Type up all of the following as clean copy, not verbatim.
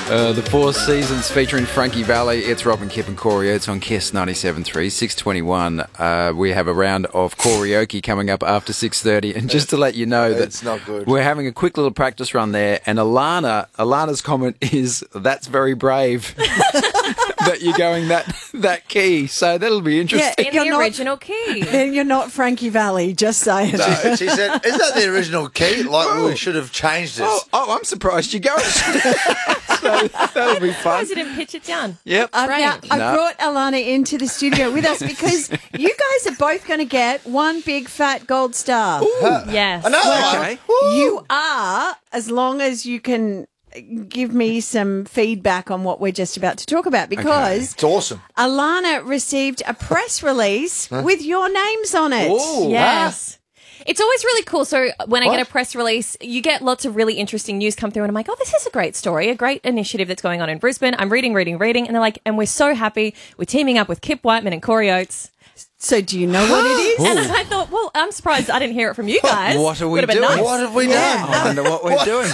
The Four Seasons featuring Frankie Valli. It's Robin Kipp and Corey Oates on Kiss 97.3, 6:21. We have a round of karaoke coming up after 6:30. And just to let you know that it's not good. We're having a quick little practice run there. And Alana's comment is, that's very brave that you're going that key. So that'll be interesting. Yeah, in the original key. Then you're not Frankie Valli, just saying. No, she said, is that the original key? Like, we should have changed it. Oh, I'm surprised you got it. So that'll be fun. I didn't pitch it down. Yep. Now, I No. brought Alana into the studio with us because you guys are both going to get one big fat gold star. Yes. Another Okay. one. Woo. You are, as long as you can give me some feedback on what we're just about to talk about, because It's awesome. Alana received a press release with your names on it. Ooh, Yes. It's always really cool. So when I get a press release, you get lots of really interesting news come through and I'm like, oh, this is a great story, a great initiative that's going on in Brisbane. I'm reading. And they're like, and we're so happy. We're teaming up with Kip Whiteman and Corey Oates. So do you know what it is? And I thought, well, I'm surprised I didn't hear it from you guys. What are we Would've been doing? nice. What have we done? I wonder what we're doing.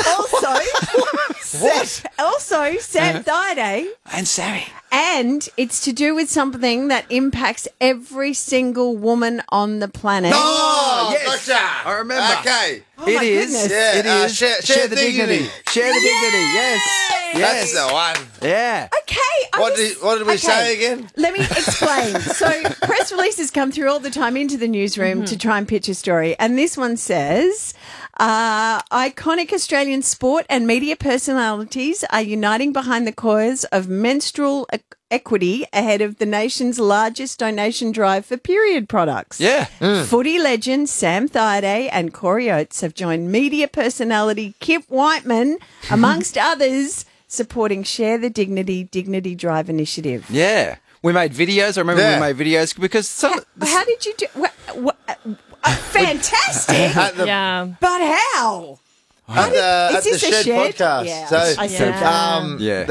Also, Sam Thaiday. And Sammy. And it's to do with something that impacts every single woman on the planet. Oh, yes. gotcha. I remember. Okay. It my is. goodness. Yeah, It is. share the dignity. Share the dignity. Yes. That's the one. Yeah. Okay. What did we say again? Let me explain. So press releases come through all the time into the newsroom to try and pitch a story. And this one says, iconic Australian sport and media personalities are uniting behind the cause of menstrual equity ahead of the nation's largest donation drive for period products. Yeah. Footy legend Sam Thaiday and Corey Oates have joined media personality Kip Whiteman, amongst others, supporting Share the Dignity Drive initiative. Yeah. We made videos. I remember Yeah. we made videos because some. How did you do? Fantastic, At the, Yeah. but how? at the, Is this the a Shed shed? podcast. Yeah, So, I said Yeah.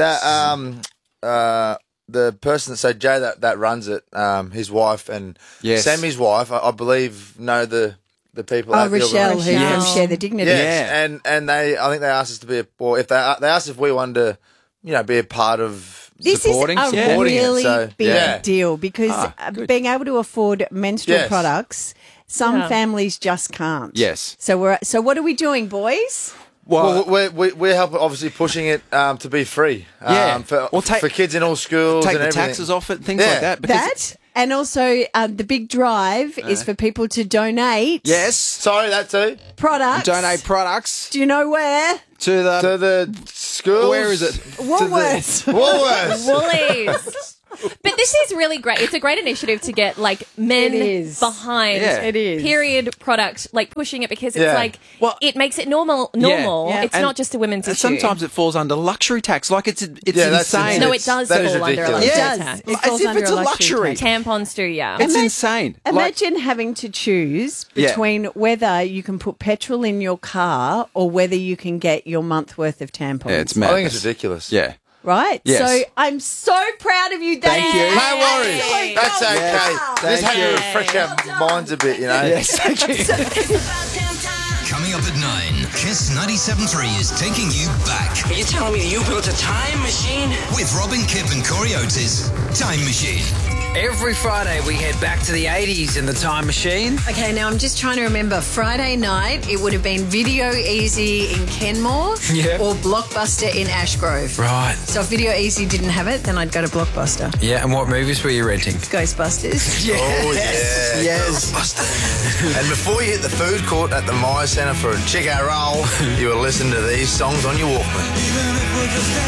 that. the person, so Jay that runs it, his wife and Yes. Sammy's wife, I believe, know the people. Oh, at the Rochelle, who organisation. from Share the Dignity. Yes, Yeah. and I think they asked us to be, or if they asked if we wanted to, be a part of. This Supporting is a it, really so, big yeah. deal because good. being able to afford menstrual Yes. products, some Yeah. families just can't. Yes. So what are we doing, boys? Well, we're helping, obviously pushing it to be free. Yeah. For Well, take- kids in all schools. take and the everything. taxes off it, things Yeah. like that. because That and also the big drive is for people to donate. Yes. Sorry, that too. Products. Donate products Do you know where? to the. To the schools. Where is it? Woolworths. Woolworths. Woolies. But this is really great. It's a great initiative to get like men It is. behind Yeah. It is. period product, like pushing it because it's Yeah. like Well- it makes it normal. Yeah. It's And- not just a women's And issue. sometimes it falls under luxury tax. Like it's Yeah, that's insane. no, it's- it does that is fall under a ridiculous. luxury Yeah. tax. It As falls if under it's a a luxury luxury. tax. Tampons do, yeah. It's insane. Like, Imagine having to choose Yeah. between whether you can put petrol in your car or whether you can get your month worth of tampons. yeah, it's I mad. think it's ridiculous. Yeah. Right? Yes. So I'm so proud of you, Dave. Thank you. No worries. Absolute That's gold okay. star. Just have to you. refresh our minds a bit, Yes, thank you. Coming up at 9, Kiss 97.3 is taking you back Are you telling me you built a time machine? with Robin Kipp and Corey Oates' Time Machine. Every Friday we head back to the 80s in the time machine. Okay, now I'm just trying to remember. Friday night, it would have been Video Easy in Kenmore Yep. or Blockbuster in Ashgrove. Right. So if Video Easy didn't have it, then I'd go to Blockbuster. Yeah, and what movies were you renting? Ghostbusters. Oh, yeah. Yes. And before you hit the food court at the Myer Centre for a chicken roll, you will listen to these songs on your Walkman.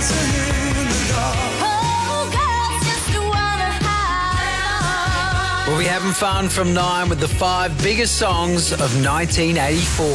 We'll be having fun from 9 with the 5 biggest songs of 1984.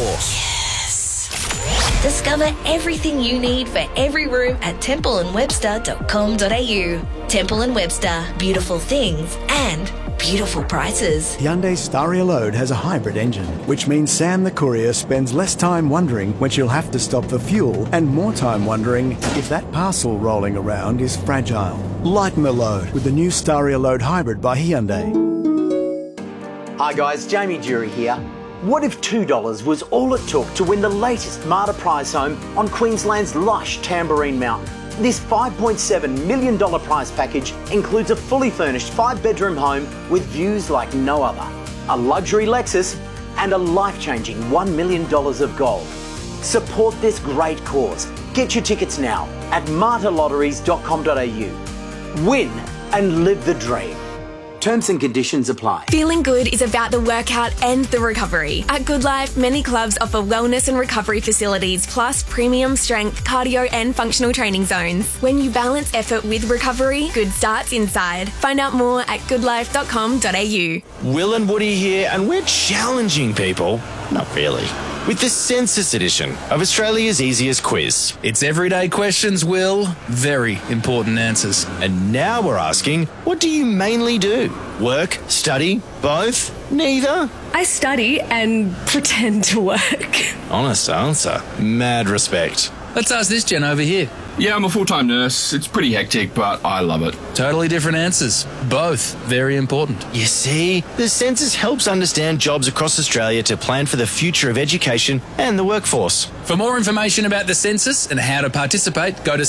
Discover everything you need for every room at templeandwebster.com.au. Temple and Webster, beautiful things and beautiful prices. Hyundai Staria Load has a hybrid engine, which means Sam the courier spends less time wondering when she'll have to stop for fuel and more time wondering if that parcel rolling around is fragile. Lighten the load with the new Staria Load Hybrid by Hyundai. Hi guys, Jamie Jury here. What if $2 was all it took to win the latest Marta Prize home on Queensland's lush Tambourine Mountain? This $5.7 million prize package includes a fully furnished 5-bedroom home with views like no other, a luxury Lexus, and a life-changing $1 million of gold. Support this great cause. Get your tickets now at martyrlotteries.com.au. Win and live the dream. Terms and conditions apply. Feeling good is about the workout and the recovery. At Good Life, many clubs offer wellness and recovery facilities, plus premium strength, cardio and functional training zones. When you balance effort with recovery, good starts inside. Find out more at goodlife.com.au. Will and Woody here, and we're challenging people. Not really. With the Census edition of Australia's easiest quiz. It's everyday questions, Will. Very important answers. And now we're asking, what do you mainly do? Work? Study? Both? Neither? I study and pretend to work. Honest answer. Mad respect. Let's ask this Jen over here. Yeah, I'm a full-time nurse. It's pretty hectic, but I love it. Totally different answers. Both very important. You see, the Census helps understand jobs across Australia to plan for the future of education and the workforce. For more information about the census and how to participate, go to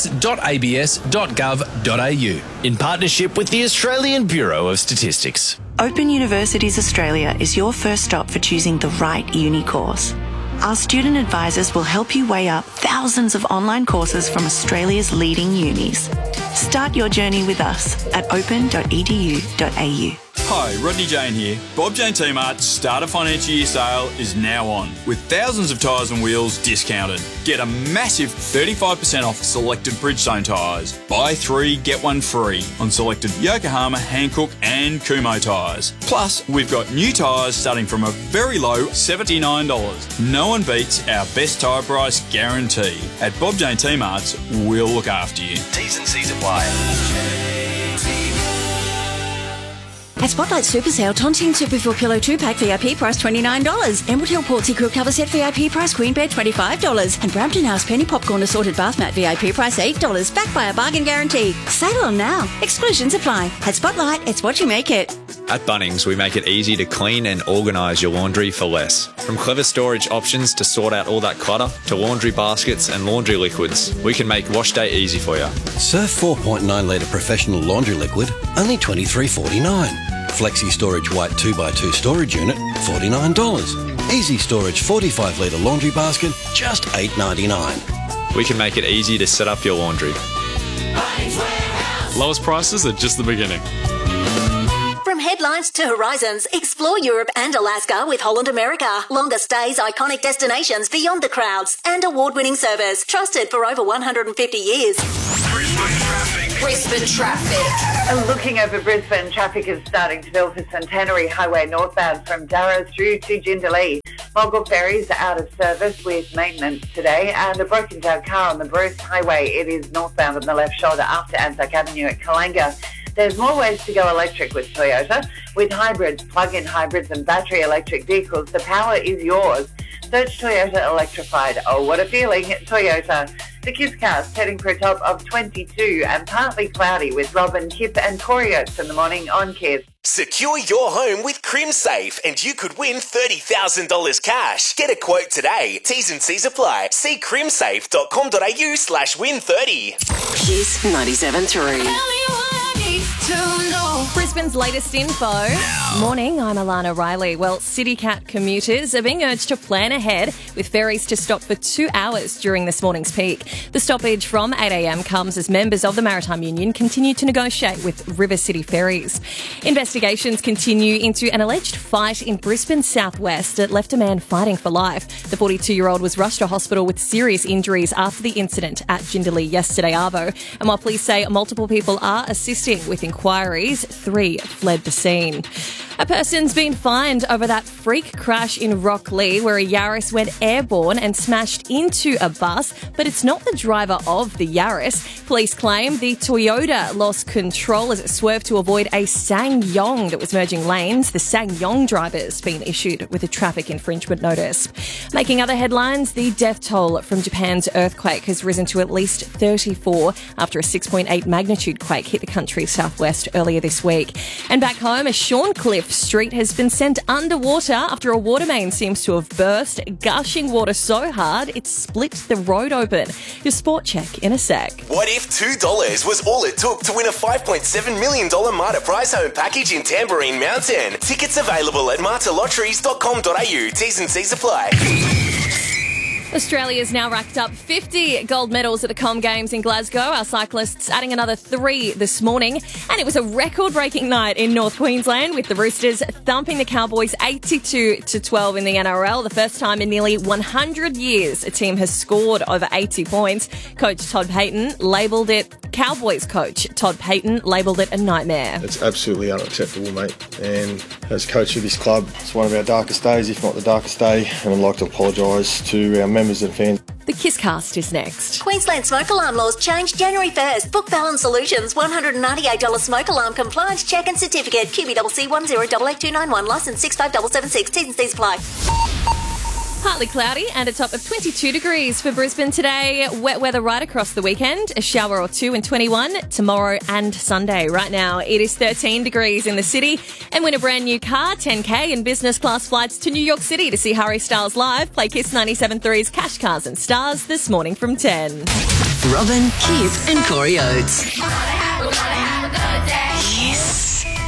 census.abs.gov.au. In partnership with the Australian Bureau of Statistics. Open Universities Australia is your first stop for choosing the right uni course. Our student advisors will help you weigh up thousands of online courses from Australia's leading unis. Start your journey with us at open.edu.au. Hi, Rodney Jane here. Bob Jane T-Mart's start of financial year sale is now on, with thousands of tyres and wheels discounted. Get a massive 35% off selected Bridgestone tyres. Buy 3, get 1 free on selected Yokohama, Hankook and Kumho tyres. Plus, we've got new tyres starting from a very low $79. No one beats our best tyre price guarantee. At Bob Jane T-Mart's, we'll look after you. T's and C's apply. At Spotlight Super Sale, Tontine Superfill Pillow 2-pack VIP price $29. Emerald Hill Portsea Quilt Cover Set VIP price Queen Bed $25. And Brampton House Penny Popcorn Assorted Bath Mat VIP price $8. Backed by a bargain guarantee. Sale on now. Exclusions apply. At Spotlight, it's what you make it. At Bunnings, we make it easy to clean and organise your laundry for less. From clever storage options to sort out all that clutter, to laundry baskets and laundry liquids, we can make wash day easy for you. Surf 4.9 litre professional laundry liquid, only $23.49. Flexi Storage White 2x2 storage unit, $49. Easy Storage 45 litre laundry basket, just $8.99. We can make it easy to set up your laundry. Lowest prices are just the beginning. From headlines to horizons, explore Europe and Alaska with Holland America. Longer stays, iconic destinations beyond the crowds, and award-winning service trusted for over 150 years. Brisbane traffic. Looking over Brisbane, traffic is starting to build for Centenary Highway northbound from Darra through to Jindalee. Mogul ferries are out of service with maintenance today, and a broken down car on the Bruce Highway. It is northbound on the left shoulder after Anzac Avenue at Kalanga. There's more ways to go electric with Toyota. With hybrids, plug-in hybrids and battery electric vehicles, the power is yours. Search Toyota Electrified. Oh, what a feeling, Toyota. The Kiss Cast heading for a top of 22 and partly cloudy with Robin, Kip and Corey Oates in the morning on Kiss. Secure your home with CrimSafe and you could win $30,000 cash. Get a quote today. T's and C's apply. See crimsafe.com.au/win30. Kiss 97.3. Brisbane's latest info. Morning, I'm Alana Riley. Well, CityCat commuters are being urged to plan ahead with ferries to stop for 2 hours during this morning's peak. The stoppage from 8 a.m. comes as members of the Maritime Union continue to negotiate with River City Ferries. Investigations continue into an alleged fight in Brisbane's southwest that left a man fighting for life. The 42-year-old was rushed to hospital with serious injuries after the incident at Jindalee yesterday, Arvo. And while police say multiple people are assisting with inquiries, 3 fled the scene. A person's been fined over that freak crash in Rocklea where a Yaris went airborne and smashed into a bus, but it's not the driver of the Yaris. Police claim the Toyota lost control as it swerved to avoid a SsangYong that was merging lanes. The SsangYong driver's been issued with a traffic infringement notice. Making other headlines, the death toll from Japan's earthquake has risen to at least 34 after a 6.8 magnitude quake hit the country's southwest earlier this week. And back home, a Shorncliffe Cliff Street has been sent underwater after a water main seems to have burst, gushing water so hard it split the road open. Your sport check in a sec. What if $2 was all it took to win a $5.7 million Marta prize home package in Tambourine Mountain? Tickets available at martalotteries.com.au. T's and C's apply. Australia's now racked up 50 gold medals at the Com Games in Glasgow. Our cyclists adding another 3 this morning. And it was a record-breaking night in North Queensland with the Roosters thumping the Cowboys 82-12 in the NRL. The first time in nearly 100 years a team has scored over 80 points. Coach Todd Payten labelled it, Cowboys coach Todd Payten labelled it a nightmare. It's absolutely unacceptable, mate. And as coach of this club, it's one of our darkest days, if not the darkest day. And I'd like to apologise to our members and fans. The Kisscast is next. Queensland smoke alarm laws changed January 1st. Book Balance Solutions, $198 smoke alarm compliance check and certificate. QBCC 10889291, licence 65776. T's and C's apply. Partly cloudy and a top of 22 degrees for Brisbane today. Wet weather right across the weekend. A shower or two in 21 tomorrow and Sunday. Right now it is 13 degrees in the city. And win a brand new car, 10K and business class flights to New York City to see Harry Styles live. Play Kiss 97.3's Cash Cars and Stars this morning from 10. Robin, Kip and Corey Oates. Yes.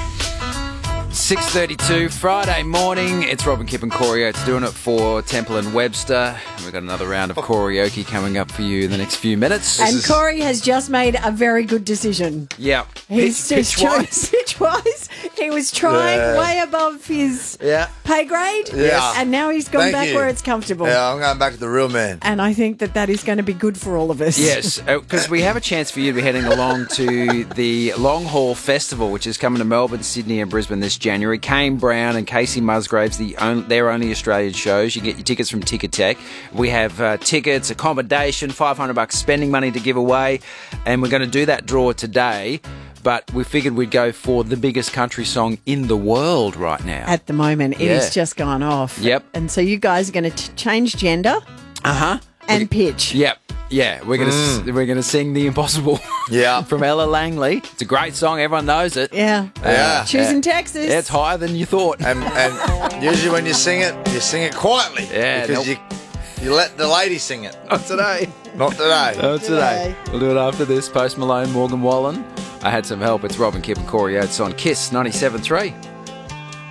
6:32 Friday morning. It's Robin, Kip and Corey Oates doing it for Temple and Webster. We've got another round of karaoke coming up for you in the next few minutes. And Corey has just made a very good decision. Yeah. He's pitch-wise. He was trying way above his pay grade. Yeah. And now he's gone Thank back you. where it's comfortable. Yeah, I'm going back to the real man. And I think that is going to be good for all of us. Yes, because we have a chance for you to be heading along to the Long Haul Festival, which is coming to Melbourne, Sydney and Brisbane this January. Kane Brown and Casey Musgraves, their only Australian shows. You get your tickets from Ticketek. We have tickets, accommodation, $500 spending money to give away, and we're going to do that draw today. But we figured we'd go for the biggest country song in the world right now. At the moment, it has just gone off. Yep. And so you guys are going to change gender. And pitch. Yep. Yeah, we're gonna sing The Impossible. From Ella Langley. It's a great song. Everyone knows it. Yeah. Choosing Texas. Yeah, it's higher than you thought. And usually when you sing it quietly. Yeah. Because you let the lady sing it. Not today. Not today. Not today. We'll do it after this. Post Malone, Morgan Wallen. I had some help. It's Robin, Kip and Corey Oates on Kiss 97.3.